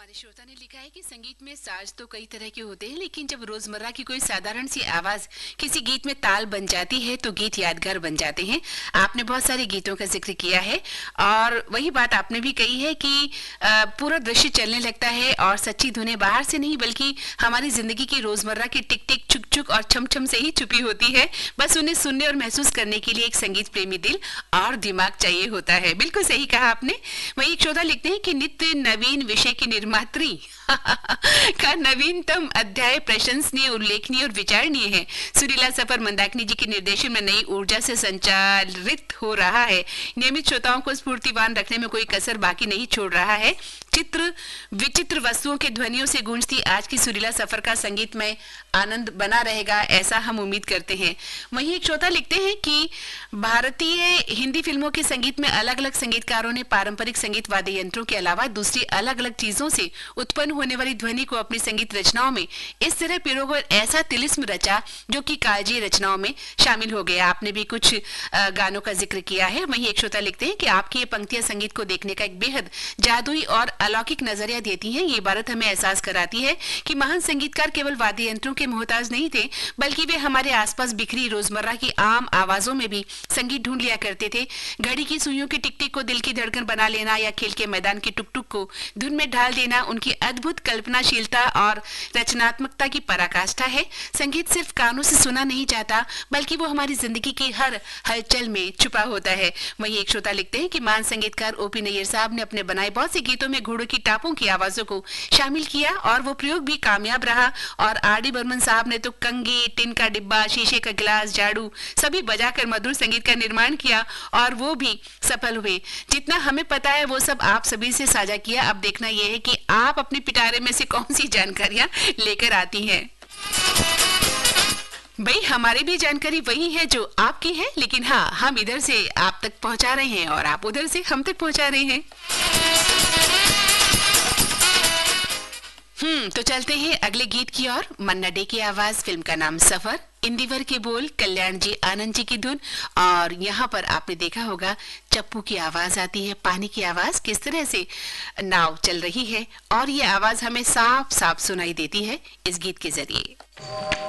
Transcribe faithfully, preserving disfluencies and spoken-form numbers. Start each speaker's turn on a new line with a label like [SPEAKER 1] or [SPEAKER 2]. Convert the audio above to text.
[SPEAKER 1] हमारे श्रोता ने लिखा है कि संगीत में साज तो कई तरह के होते हैं, लेकिन जब रोजमर्रा की कोई साधारण सी आवाज किसी गीत में ताल बन जाती है तो गीत यादगार बन जाते हैं। आपने बहुत सारे गीतों का जिक्र किया है और वही बात आपने भी कही है कि पूरा दृश्य चलने लगता है और सच्ची धुनें बाहर से नहीं बल्कि हमारी जिंदगी की रोजमर्रा की टिक टिक चुक चुक और छम छम से ही छुपी होती है। बस उन्हें सुनने और महसूस करने के लिए एक संगीत प्रेमी दिल और दिमाग चाहिए होता है। बिल्कुल सही कहा आपने। वही एक श्रोता लिखते हैं कि नित्य नवीन विषय की निर्मात्री का नवीनतम अध्याय प्रशंसनीय, उल्लेखनीय और विचारणीय है। सुरीला सफर मंदाकिनी जी के निर्देशन में नई ऊर्जा से संचालित हो रहा है। नियमित श्रोताओं को स्फूर्तिवान रखने में कोई कसर बाकी नहीं छोड़ रहा है। चित्र विचित्र वस्तुओं के ध्वनियों से गूंजती आज की सुरीला सफर का संगीतमय आनंद बना रहेगा, ऐसा हम उम्मीद करते हैं। वहीं एक श्रोता लिखते हैं कि भारतीय हिंदी फिल्मों के संगीत में अलग अलग संगीतकारों ने पारंपरिक संगीत वाद्य यंत्रों के अलावा दूसरी अलग अलग चीजों से उत्पन्न होने वाली ध्वनि को अपनी संगीत रचनाओं में इस तरह पिरोकर ऐसा तिलिस्म रचा जो कि कालजयी रचनाओं में शामिल हो गया। आपने भी कुछ गानों का जिक्र किया है। वहीं एक श्रोता लिखते हैं कि आपकी ये पंक्तियां संगीत को देखने का एक बेहद जादुई और अलौकिक नजरिया देती हैं। ये बात हमें एहसास कराती है कि महान संगीतकार केवल वाद्य यंत्रों के मोहताज नहीं थे, बल्कि वे हमारे आसपास बिखरी रोजमर्रा की आम आवाजों में भी संगीत ढूंढ लिया करते थे। घड़ी की सुइयों की टिक टिक को दिल की धड़कन बना लेना या खेल के मैदान की टुक टुक को धुन में ढाल देना उनकी अद्भुत कल्पनाशीलता और रचनात्मकता की पराकाष्ठा है। संगीत सिर्फ कानों से सुना नहीं जाता, बल्कि वो हमारी जिंदगी की हर हलचल में छुपा होता है। वहीं एक श्रोता लिखते हैं कि महान संगीतकार ओपी नैयर साहब ने अपने बनाए बहुत से गीतों में घोड़ों की टापों की आवाजों को शामिल किया और वो प्रयोग भी कामयाब रहा। और आर डी बर्मन साहब ने तो कंघी, टिन का डिब्बा, शीशे का गिलास, झाड़ू सभी बजाकर मधुर संगीत का निर्माण किया और वो भी सफल हुए। जितना हमें पता है वो सब आप सभी से साझा किया। अब देखना यह है कि आप अपने पिटारे में से कौन सी जानकारियां लेकर आती हैं। भाई हमारी भी जानकारी वही है जो आपकी है, लेकिन हाँ, हम इधर से आप तक पहुंचा रहे हैं और आप उधर से हम तक पहुंचा रहे हैं। हम्म तो चलते हैं अगले गीत की ओर। मन्ना डे की आवाज, फिल्म का नाम सफर, इंदिवर के बोल, कल्याण जी आनंद जी की धुन और यहाँ पर आपने देखा होगा चप्पू की आवाज आती है, पानी की आवाज, किस तरह से नाव चल रही है और ये आवाज हमें साफ साफ सुनाई देती है इस गीत के जरिए।